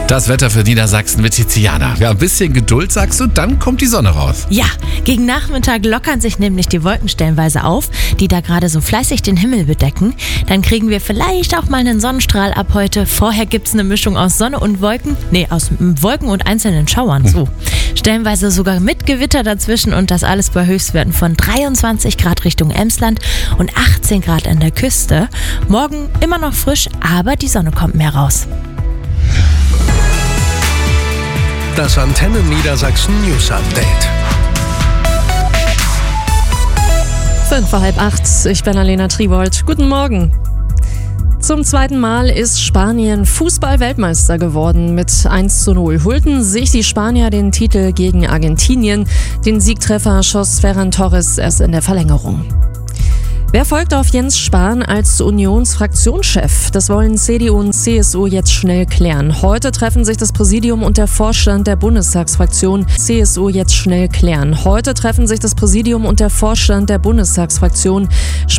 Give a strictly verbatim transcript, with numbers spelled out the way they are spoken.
Das Wetter für Niedersachsen mit Tiziana. Ja, ein bisschen Geduld, sagst du, dann kommt die Sonne raus. Ja, gegen Nachmittag lockern sich nämlich die Wolken stellenweise auf, die da gerade so fleißig den Himmel bedecken. Dann kriegen wir vielleicht auch mal einen Sonnenstrahl ab heute. Vorher gibt's eine Mischung aus Sonne und Wolken. Nee, aus Wolken und einzelnen Schauern. So. Stellenweise sogar mit Gewitter dazwischen und das alles bei Höchstwerten von dreiundzwanzig Grad Richtung Emsland und achtzehn Grad an der Küste. Morgen immer noch frisch, aber die Sonne kommt mehr raus. Das Antenne Niedersachsen News Update. Fünf vor halb acht, ich bin Alena Tribold. Guten Morgen. Zum zweiten Mal ist Spanien Fußball-Weltmeister geworden. Mit eins zu null holten sich die Spanier den Titel gegen Argentinien. Den Siegtreffer schoss Ferran Torres erst in der Verlängerung. Wer folgt auf Jens Spahn als Unionsfraktionschef? Das wollen C D U und C S U jetzt schnell klären. Heute treffen sich das Präsidium und der Vorstand der Bundestagsfraktion C S U jetzt schnell klären. Heute treffen sich das Präsidium und der Vorstand der Bundestagsfraktion.